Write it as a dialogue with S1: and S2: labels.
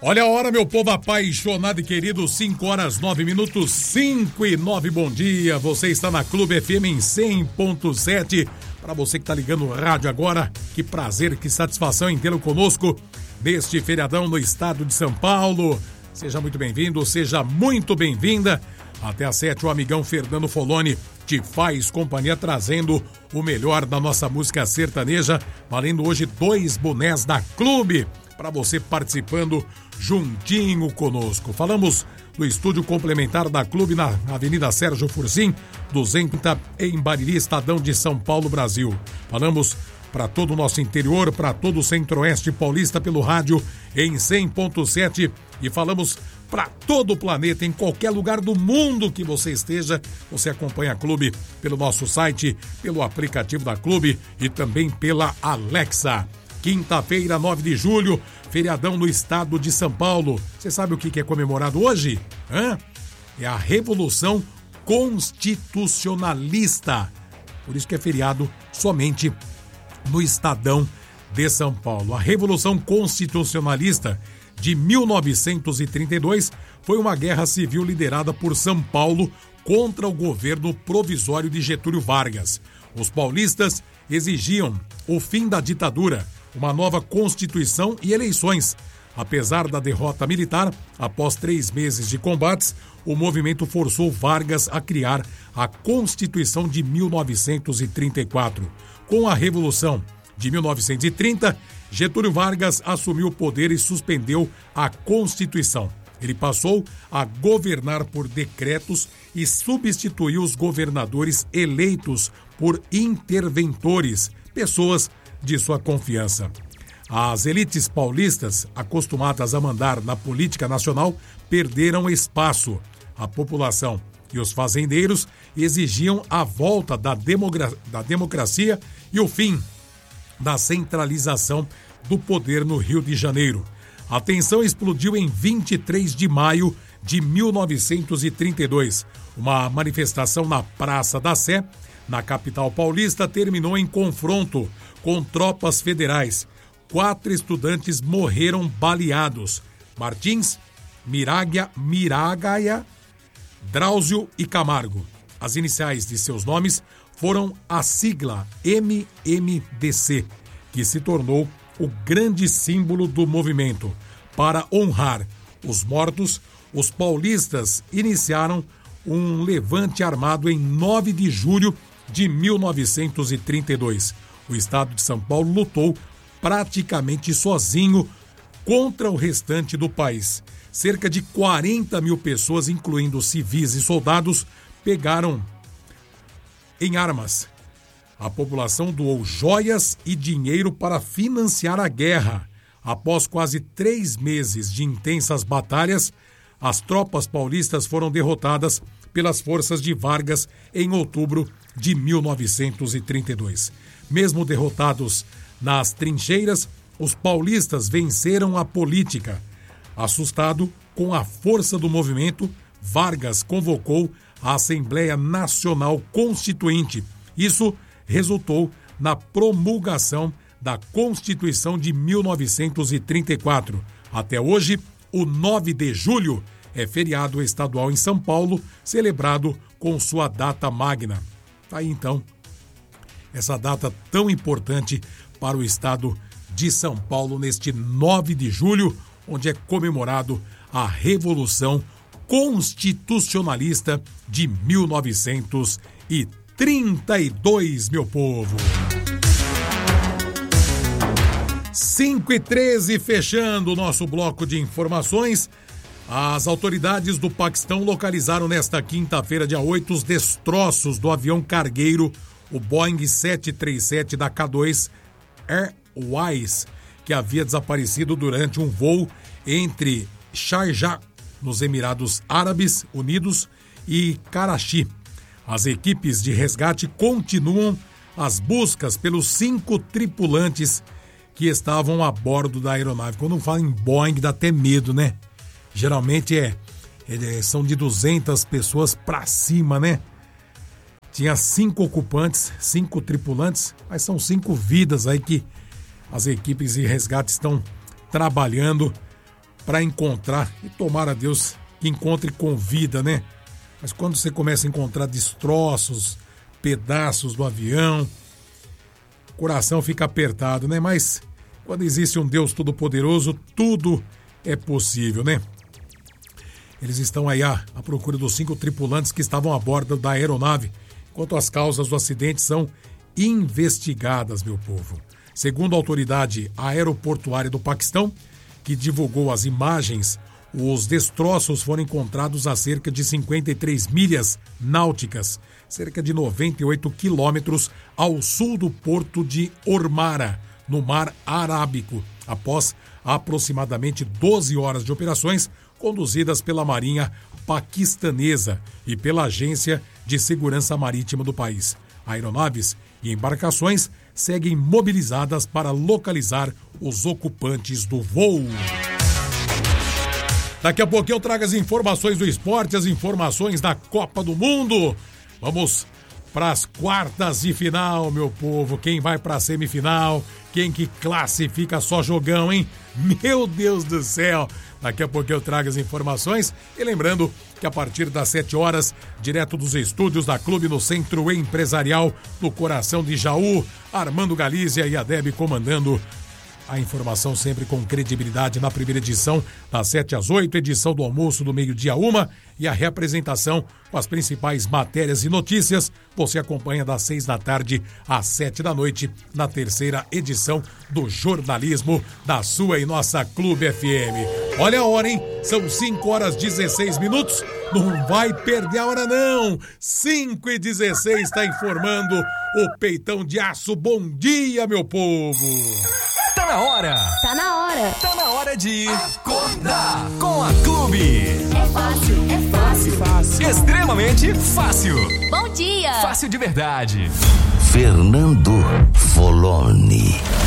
S1: Olha a hora, meu povo apaixonado e querido, 5h09, 5:09, bom dia. Você está na Clube FM em 100.7. Para você que está ligando o rádio agora, que prazer, que satisfação em tê-lo conosco neste feriadão no estado de São Paulo. Seja muito bem-vindo, seja muito bem-vinda. Até às 7, o amigão Fernando Foloni te faz companhia, trazendo o melhor da nossa música sertaneja, valendo hoje 2 bonés da Clube, para você participando juntinho conosco. Falamos do estúdio complementar da Clube na Avenida Sérgio Fursim, 200, em Bariri, Estadão de São Paulo, Brasil. Falamos para todo o nosso interior, para todo o Centro-Oeste paulista pelo rádio em 100.7 e falamos para todo o planeta, em qualquer lugar do mundo que você esteja. Você acompanha a Clube pelo nosso site, pelo aplicativo da Clube e também pela Alexa. Quinta-feira, 9 de julho, feriadão no estado de São Paulo. Você sabe o que é comemorado hoje? É a Revolução Constitucionalista. Por isso que é feriado somente no estadão de São Paulo. A Revolução Constitucionalista de 1932 foi uma guerra civil liderada por São Paulo contra o governo provisório de Getúlio Vargas. Os paulistas exigiam o fim da ditadura, uma nova Constituição e eleições. Apesar da derrota militar, após 3 meses de combates, o movimento forçou Vargas a criar a Constituição de 1934. Com a Revolução de 1930, Getúlio Vargas assumiu o poder e suspendeu a Constituição. Ele passou a governar por decretos e substituiu os governadores eleitos por interventores, pessoas de sua confiança. As elites paulistas, acostumadas a mandar na política nacional, perderam espaço. A população e os fazendeiros exigiam a volta da democracia e o fim da centralização do poder no Rio de Janeiro. A tensão explodiu em 23 de maio de 1932. Uma manifestação na Praça da Sé, na capital paulista, terminou em confronto com tropas federais. 4 estudantes morreram baleados: Martins, Miragaia, Drauzio e Camargo. As iniciais de seus nomes foram a sigla MMDC, que se tornou o grande símbolo do movimento. Para honrar os mortos, os paulistas iniciaram um levante armado em 9 de julho de 1932. O estado de São Paulo lutou praticamente sozinho contra o restante do país. Cerca de 40 mil pessoas, incluindo civis e soldados, pegaram em armas. A população doou joias e dinheiro para financiar a guerra. Após quase 3 meses de intensas batalhas, as tropas paulistas foram derrotadas pelas forças de Vargas em outubro de 1932. Mesmo derrotados nas trincheiras, os paulistas venceram a política. Assustado com a força do movimento, Vargas convocou a Assembleia Nacional Constituinte. Isso resultou na promulgação da Constituição de 1934. Até hoje, o 9 de julho é feriado estadual em São Paulo, celebrado com sua data magna. Aí então, essa data tão importante para o estado de São Paulo neste 9 de julho, onde é comemorado a Revolução Constitucionalista de 1932, meu povo. 5:13, fechando o nosso bloco de informações. As autoridades do Paquistão localizaram nesta quinta-feira, dia 8, os destroços do avião cargueiro, o Boeing 737 da K2 Airways, que havia desaparecido durante um voo entre Sharjah, nos Emirados Árabes Unidos, e Karachi. As equipes de resgate continuam as buscas pelos 5 tripulantes que estavam a bordo da aeronave. Quando fala em Boeing, dá até medo, né? Geralmente são de 200 pessoas pra cima, né? Tinha 5 ocupantes, 5 tripulantes, mas são 5 vidas aí que as equipes de resgate estão trabalhando para encontrar, e tomara a Deus que encontre com vida, né? Mas quando você começa a encontrar destroços, pedaços do avião, o coração fica apertado, né? Mas quando existe um Deus todo-poderoso, tudo é possível, né? Eles estão aí à procura dos 5 tripulantes que estavam a bordo da aeronave, enquanto as causas do acidente são investigadas, meu povo. Segundo a autoridade aeroportuária do Paquistão, que divulgou as imagens, os destroços foram encontrados a cerca de 53 milhas náuticas, cerca de 98 quilômetros ao sul do porto de Ormara, no Mar Arábico, após aproximadamente 12 horas de operações conduzidas pela Marinha Paquistanesa e pela Agência de Segurança Marítima do país. Aeronaves e embarcações seguem mobilizadas para localizar os ocupantes do voo. Daqui a pouquinho eu trago as informações do esporte, as informações da Copa do Mundo. Vamos para as quartas de final, meu povo. Quem vai para a semifinal? Quem que classifica? Só jogão, hein? Meu Deus do céu! Daqui a pouco eu trago as informações. E lembrando que a partir das 7 horas, direto dos estúdios da Clube no Centro Empresarial, no coração de Jaú, Armando Galizia e a Deb comandando a informação sempre com credibilidade na primeira edição, das 7 às 8, edição do almoço do meio-dia 1 e a reapresentação com as principais matérias e notícias. Você acompanha das 6 da tarde às 7 da noite na terceira edição do jornalismo da sua e nossa Clube FM. Olha a hora, hein? São 5 horas 16 minutos. Não vai perder a hora, não. 5h16 está informando o Peitão de Aço. Bom dia, meu povo.
S2: Tá na hora!
S3: Tá na hora!
S2: Tá na hora de acordar com a Clube!
S3: É fácil,
S2: Fácil! Extremamente fácil!
S3: Bom dia!
S2: Fácil de verdade!
S4: Fernando Foloni.